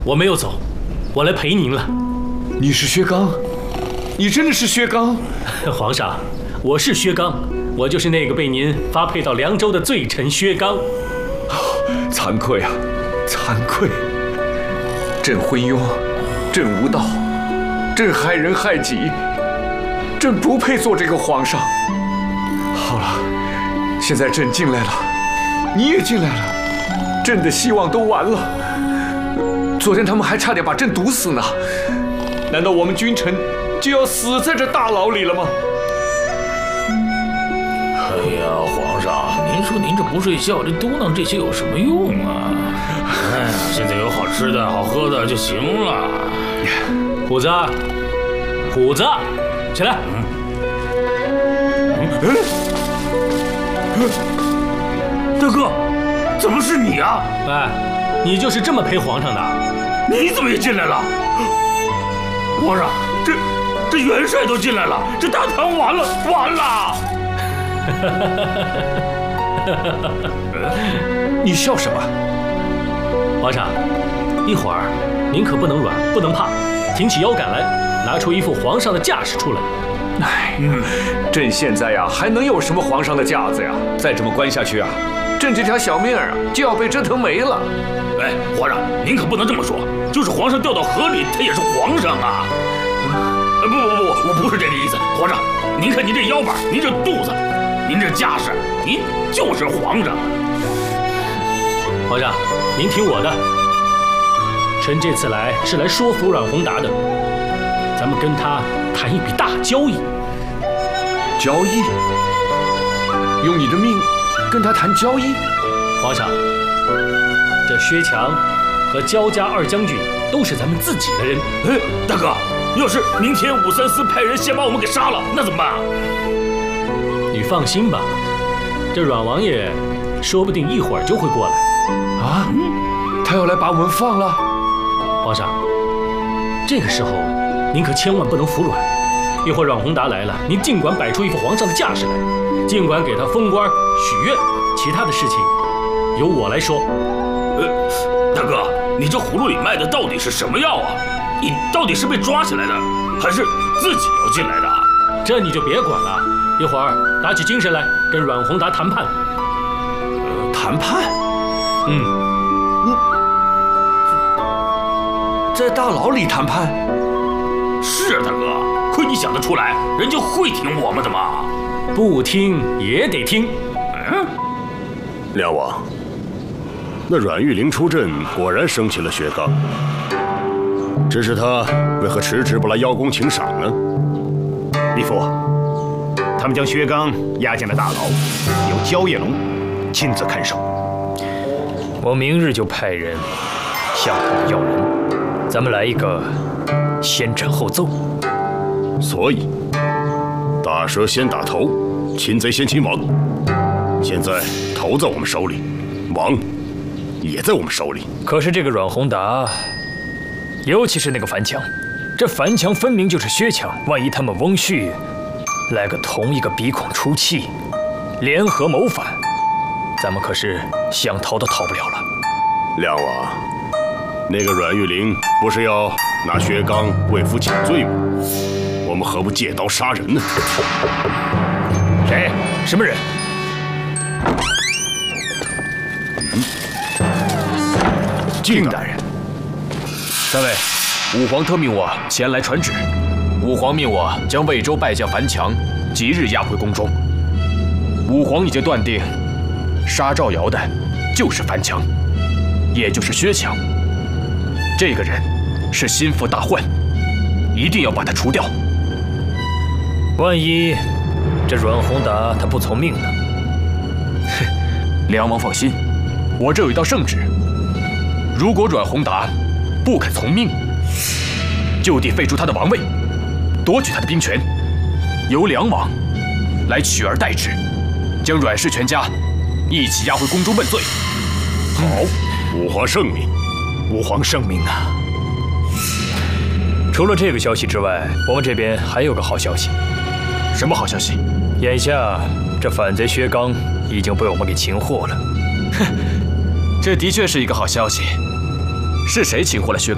我没有走，我来陪您了。 你是薛刚？你真的是薛刚？ 皇上，我是薛刚，我就是那个被您发配到凉州的罪臣薛刚。 惭愧啊，惭愧！朕昏庸，朕无道，朕害人害己，朕不配做这个皇上。好了，现在朕进来了，你也进来了，朕的希望都完了。昨天他们还差点把朕毒死呢，难道我们君臣就要死在这大牢里了吗？ 哎呀，皇上，您说您这不睡觉，这嘟囔这些有什么用啊？哎呀，现在有好吃的好喝的就行了。 虎子，虎子，起来。 大哥，怎么是你啊？ 哎，你就是这么陪皇上的？ 你怎么也进来了？皇上，这元帅都进来了，这大唐完了，完了！ 你笑什么？ 皇上，一会儿您可不能软，不能怕，挺起腰杆来，拿出一副皇上的架势出来。 哎，朕现在呀，还能有什么皇上的架子呀？再这么关下去啊，朕这条小命啊就要被折腾没了。 哎，皇上，您可不能这么说，就是皇上掉到河里，他也是皇上啊！不，我不是这个意思，皇上，您看您这腰板，您这肚子，您这架势，您就是皇上。 皇上，您听我的，臣这次来是来说服阮宏达的，咱们跟他谈一笔大交易。 交易？用你的命跟他谈交易？ 皇上，这薛强和焦家二将军都是咱们自己的人。 哎，大哥，要是明天武三思派人先把我们给杀了，那怎么办啊？ 你放心吧，这阮王爷说不定一会儿就会过来。 啊？他要来把我们放了？ 皇上，这个时候您可千万不能服软。一会儿阮宏达来了，您尽管摆出一副皇上的架势来，尽管给他封官许愿，其他的事情由我来说。 大哥，你这葫芦里卖的到底是什么药啊？你到底是被抓起来的，还是自己要进来的？ 这你就别管了，一会儿打起精神来跟阮宏达谈判。 谈判？在大牢里谈判？ 是啊，大哥，亏你想得出来，人家会听我们的嘛。 不听也得听。 梁王，那阮玉玲出阵，果然生起了薛刚。只是他为何迟迟不来邀功请赏呢？ 义父，他们将薛刚押进了大牢，由焦叶龙亲自看守。 我明日就派人向他们要人，咱们来一个先斩后奏。 所以，打蛇先打头，擒贼先擒王。现在头在我们手里，王也在我们手里。 可是这个阮宏达，尤其是那个樊强，这樊强分明就是薛强。万一他们翁婿来个同一个鼻孔出气，联合谋反，咱们可是想逃都逃不了了。 梁王，那个阮玉玲不是要拿薛刚为夫请罪吗？我们何不借刀杀人呢？ 谁？什么人？ 靖大人， 三位，武皇特命我前来传旨。武皇命我将魏州败将樊强即日押回宫中。武皇已经断定，杀赵瑶的就是樊强，也就是薛强。这个人是心腹大患，一定要把他除掉。 万一这阮宏达他不从命呢？ 哼，梁王放心，我这有一道圣旨。如果阮宏达不肯从命，就地废除他的王位，夺取他的兵权，由梁王来取而代之，将阮氏全家一起押回宫中问罪。 好，武皇圣明。 武皇圣明啊！除了这个消息之外，我们这边还有个好消息。 什么好消息？ 眼下这反贼薛刚已经被我们给擒获了。 哼，这的确是一个好消息。是谁擒获了薛刚？